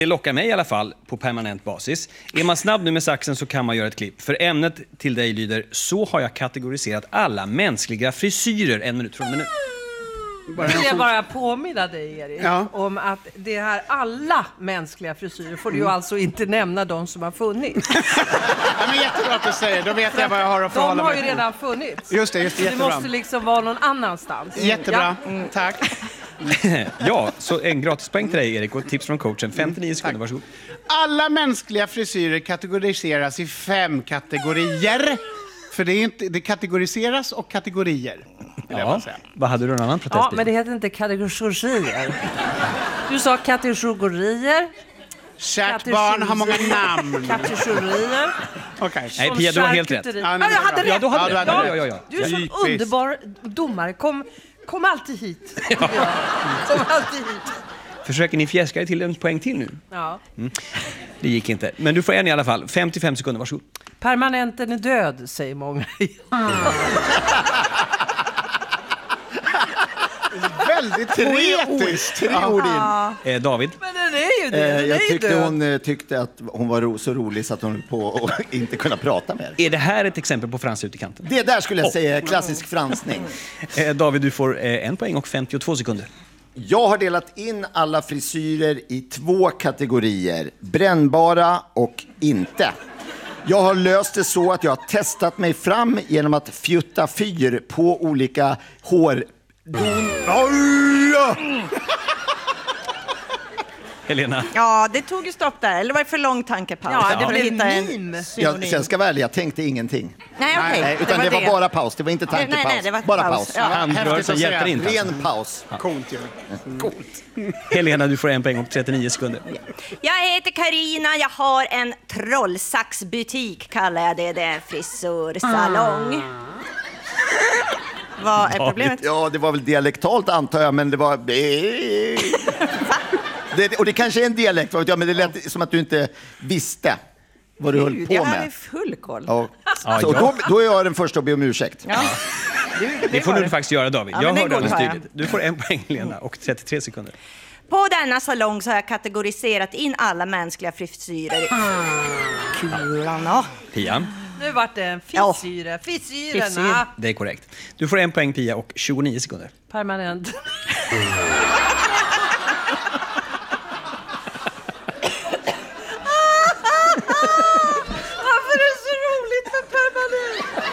Det lockar mig i alla fall på permanent basis. Är man snabb nu med saxen så kan man göra ett klipp. För ämnet till dig lyder: så har jag kategoriserat alla mänskliga frisyrer. 1 minut från minut. Vill jag bara påminna dig, Erik, om att det här alla mänskliga frisyrer får du ju alltså inte nämna de som har funnits. Ja, men jättebra att du säger. Då vet jag vad jag har att förhålla mig. De har ju redan funnits. Just det, jättebra. Det måste liksom vara någon annanstans. Jättebra, tack. Ja, så en gratispoäng till dig, Erik, och tips från coachen. 59 sekunder, varsågod. Alla mänskliga frisyrer kategoriseras i 5 kategorier. För det kategoriseras och kategorier. Ja, vad hade du en annan protest? Ja, men det heter inte kategorier. Du sa kategorier. Kärt barn har många namn. Kategorier. Okej. Nej, Pia, du har helt rätt. Ja, jag hade rätt. Ja, du hade rätt. Ja. Du är så underbar domare. Kom alltid hit. Ja. Kom alltid hit. Försöker ni fjäska dig till en poäng till nu? Ja. Det gick inte. Men du får en i alla fall. 55 sekunder, varsågod. Permanenten är död, säger många. Väldigt teoretiskt. 3 ord in. David? Men den är ju det. Jag tyckte hon tyckte att hon var så rolig så att hon på att inte kunna prata mer. Är det här ett exempel på frans ut i kanten? Det där skulle jag säga är klassisk fransning. David, du får 1 poäng och 52 sekunder. Jag har delat in alla frisyrer i 2 kategorier. Brännbara och inte. Jag har löst det så att jag har testat mig fram genom att fjutta fyr på olika hår... Helena? Ja, det tog ju stopp där. Eller var det för lång tankepaus? Ja, det För att blev hitta en meme. Sen ska väl jag tänkte ingenting. Nej, okej. Nej, utan det var bara paus. Det var inte tankepaus. Nej, det var bara paus. paus. Ja. Handrörelsen hjälper inte. Ren paus. Coolt ju. Helena, du får 1 poäng och 39 sekunder. Jag heter Karina. Jag har en trollsaxbutik, kallar jag det. Det är frisörsalong. Vad är problemet? Ja, det var väl dialektalt antar jag, men det var... och det kanske är en dialekt, men det lät som att du inte visste vad du höll på Jag med. hade full koll. Ja. Så då är jag den första att be om ursäkt. Ja. Det får du faktiskt göra, David. Ja, jag men hörde det går, alldeles har tydligt. Du får 1 poäng, Helena, och 33 sekunder. På denna salong så har jag kategoriserat in alla mänskliga frisyrer. Kulan, Pia? Nu vart det en frisyre. Frisyrerna. Det är korrekt. Du får 1 poäng, Pia, och 29 sekunder. Permanent. Varför är det så roligt med permanent?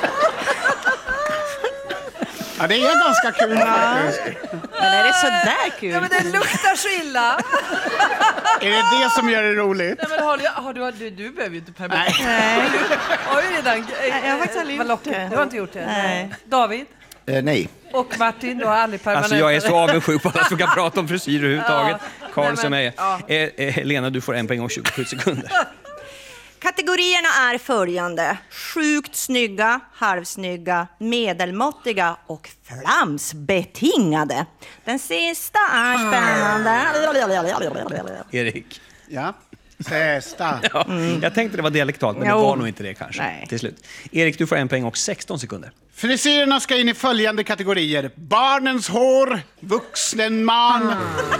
Ja, det är ganska kul faktiskt. Men är det så där kul? Ja, men det luktar så illa. Är det det som gör det roligt? Nej, men du behöver ju inte permanent. Nej. Har ju redan... Jag har faktiskt aldrig gjort det. Du har inte gjort det? Nej. David? Nej. Och Martin, du har aldrig permanent. Alltså jag är så avundsjuk på alla som kan prata om frisyrer överhuvudtaget. Karl Nej, som men, är... Helena, du får 1 poäng och 27 sekunder. Kategorierna är följande: sjukt snygga, halvsnygga, medelmåttiga och flamsbetingade. Den sista är spännande. Erik? Ja. Sista. Ja, jag tänkte det var dialektalt, men det var nog inte det kanske. Nej. Till slut. Erik, du får 1 poäng och 16 sekunder. Frisyrerna ska in i följande kategorier: barnens hår, vuxen man.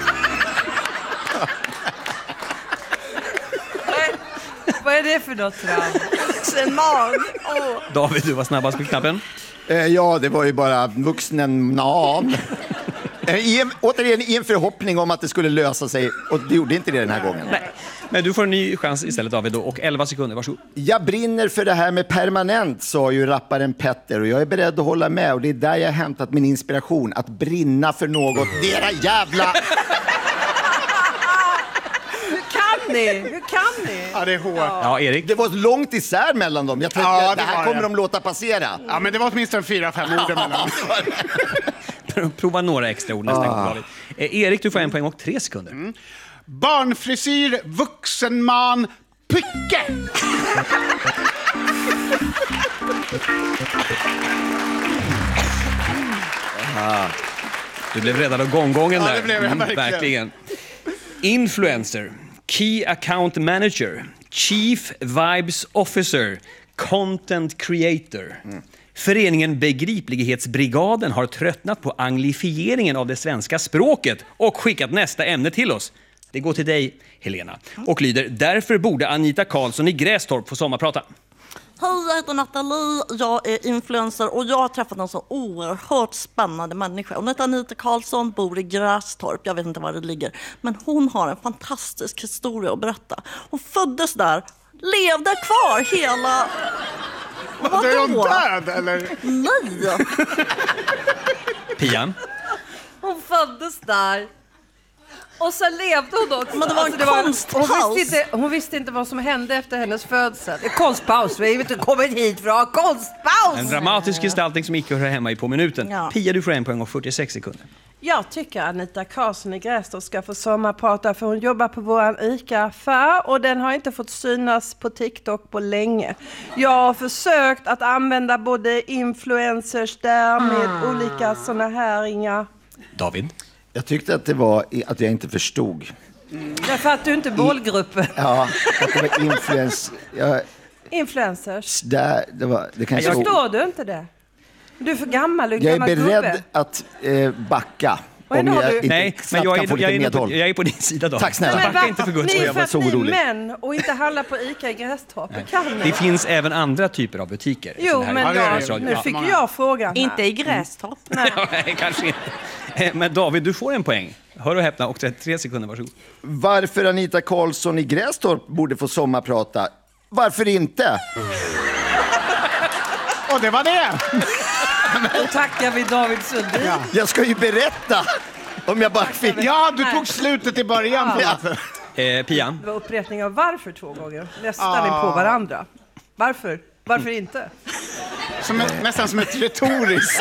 Vad är det för något fram? Vuxen man. David, du var snabbast med knappen. Ja, det var ju bara vuxen nan. Återigen i en förhoppning om att det skulle lösa sig, och det gjorde inte det den här gången. Nej. Men du får en ny chans istället, David, då, och 11 sekunder, varsågod. Jag brinner för det här med permanent, sa ju rapparen Petter, och jag är beredd att hålla med, och det är där jag har hämtat min inspiration, att brinna för något. Dera jävla... Hur kan ni? Ja, det är hårt. Ja, Erik. Det var långt isär mellan dem. Jag tänkte Ja, att det här var kommer det. de låta passera. Ja, men det var åtminstone 4-5 ord emellan. Prova några extra ord nästa gång, David. Erik, du får 1 poäng och 3 sekunder. Barnfrisyr, vuxen man, pycke. Du blev räddad av gånggången där. Ja, det blev jag verkligen. Influencer, Key Account Manager, Chief Vibes Officer, Content Creator. Föreningen Begriplighetsbrigaden har tröttnat på anglifieringen av det svenska språket och skickat nästa ämne till oss. Det går till dig, Helena. Och lyder, därför borde Anita Karlsson i Grästorp få sommarprata. Hej, jag heter Nathalie, jag är influencer och jag har träffat en så oerhört spännande människa. Hon heter Anita Karlsson, bor i Grästorp, jag vet inte var det ligger. Men hon har en fantastisk historia att berätta. Hon föddes där, levde kvar hela... Vadå? Är hon död, eller? Nej! Pia? Hon föddes där. Och sen levde hon också. Men det var en konstpaus. Hon visste inte vad som hände efter hennes födsel. Konstpaus, vi har inte kommit hit för att ha konstpaus. En dramatisk gestaltning som icke hör hemma i På minuten. Ja. Pia, du får 1 poäng och 46 sekunder. Jag tycker Anita Karlsson i Grästorp ska få sommarprata för hon jobbar på våran ICA-affär och den har inte fått synas på TikTok på länge. Jag har försökt att använda både influencers där med olika såna här inga... David? Jag tyckte att det var att jag inte förstod. Därför att du inte är målgruppen. Ja, att det var Influencers. Det kan Jag förstår du inte det? Du är för gammal. Jag är beredd att backa. Om jag Nej, men jag är på din sida då. Tack snälla. Backa inte för guds skull. Ni är för att ni är män och inte handlar på ICA i Grästorp. Det finns även andra typer av butiker. Jo, men nu fick jag frågan här. Inte i Grästorp. Nej, kanske inte. Men David, du får 1 poäng. Hör och häpna och 33 sekunder, varsågod. Varför Anita Karlsson i Grästorp borde få sommarprata? Varför inte? Och det var det! Då tackar vi David Sundin. Ja. Jag ska ju berätta om jag bara fick... Ja, du tog slutet i början. Ja. Pia? Det var upprepning av varför 2 gånger. Nästan in på varandra. Varför? Varför inte? Nästan som ett retoriskt.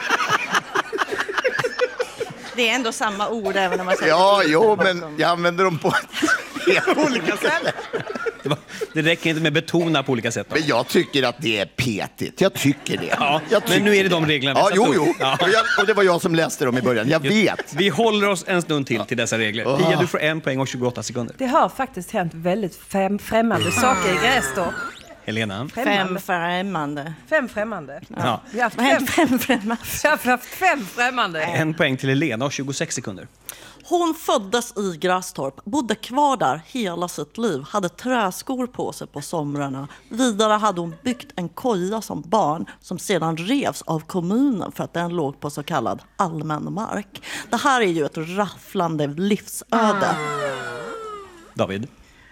Det är ändå samma ord även om man säger men jag använder dem på helt olika sätt. Det räcker inte med betona på olika sätt. Då. Men jag tycker att det är petigt. Jag tycker det. Ja, men nu är det de reglerna vi satt upp. Ja. Och det var jag som läste dem i början. Jag vet. Vi håller oss en stund till dessa regler. Pia, du får 1 poäng och 28 sekunder. Det har faktiskt hänt väldigt främmande saker i Grästorp. Helena? 5 främmande. 5 främmande. Ja. Vi har haft 5 främmande. 1 poäng till Helena och 26 sekunder. Hon föddes i Grästorp, bodde kvar där hela sitt liv, hade träskor på sig på somrarna. Vidare hade hon byggt en koja som barn som sedan revs av kommunen för att den låg på så kallad allmän mark. Det här är ju ett rafflande livsöde. David?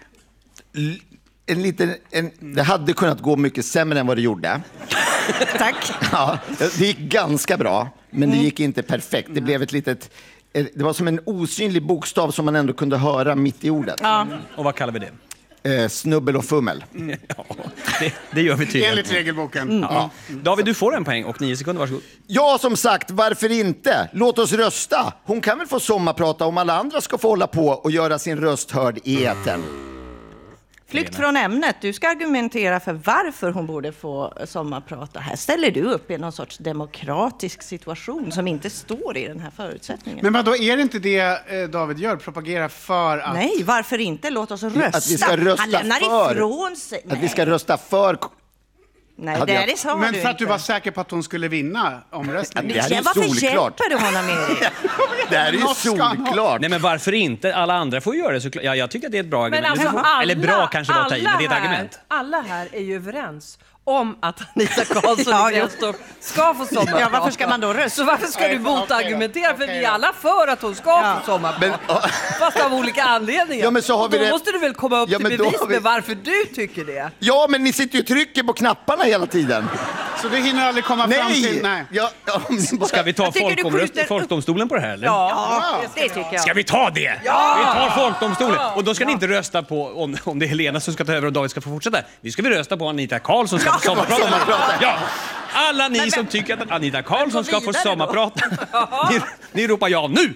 Det hade kunnat gå mycket sämre än vad det gjorde. Tack. Ja, det gick ganska bra, men det gick inte perfekt. Det blev det var som en osynlig bokstav som man ändå kunde höra mitt i ordet. Ja. Och vad kallar vi det? Snubbel och fummel. Ja, det gör vi tydligen. Enligt regelboken. Ja. David, du får 1 poäng och 9 sekunder, varsågod. Ja, som sagt, varför inte? Låt oss rösta. Hon kan väl få sommarprata om alla andra ska få hålla på och göra sin röst hörd i etern. Flykt från ämnet. Du ska argumentera för varför hon borde få sommarprata. Här ställer du upp i någon sorts demokratisk situation som inte står i den här förutsättningen. Men vadå, är det inte det David gör? Propagera för att... Nej, varför inte? Låt oss rösta. Att vi ska rösta Han lämnar för. ifrån sig. Att vi ska rösta för... Nej, det sa Men du för att inte. du var säker på att hon skulle vinna omröstningen. Det här är ju Varför solklart. hjälper du honom med det? Det här är ju solklart. Nej, men varför inte? Alla andra får göra det såklart. Ja, jag tycker att det är ett bra argument. Men alltså, Eller bra kanske var att ta i, men det är ett argument. Alla här är ju överens om att Anita Karlsson i Grästorp ska få sommarprata. Ja, varför ska man då rösta? Så varför ska du motargumentera? För vi är alla för att hon ska få sommarprata. Fast av olika anledningar. Ja, men så har vi då det... måste du väl komma upp till bevis med varför du tycker det. Ja, men ni sitter ju och trycker på knapparna hela tiden. Så du hinner aldrig komma fram till... Nej. Ja, Ska vi ta folkdomstolen på det här, eller? Ja, det tycker jag. Ska vi ta det? Ja! Vi tar folkdomstolen. Och då ska ni inte rösta på om det är Helena som ska ta över och David ska få fortsätta. Vi ska rösta på Anita Karlsson ska få sommarprata. Ja! Alla ni som tycker att Anita Karlsson ska få sommarprata, ni ropar ja nu!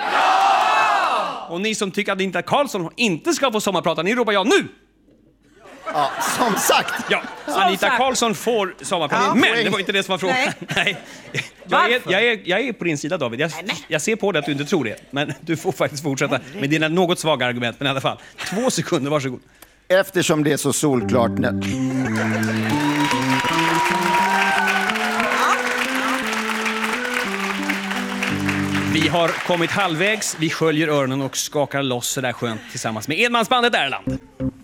Ja! Och ni som tycker att Anita Karlsson inte ska få sommarprata, ni ropar ja nu! Ja, som sagt. Ja, Anita Karlsson får sommarprata. Ja, men det var inte det som var frågan. Nej. Jag är på din sida, David. Jag ser på det att du inte tror det. Men du får faktiskt fortsätta med dina något svaga argument. Men i alla fall, 2 sekunder, varsågod. Eftersom det är så solklart. Vi har kommit halvvägs, vi sköljer öronen och skakar loss så där skönt tillsammans med enmansbandet Erland.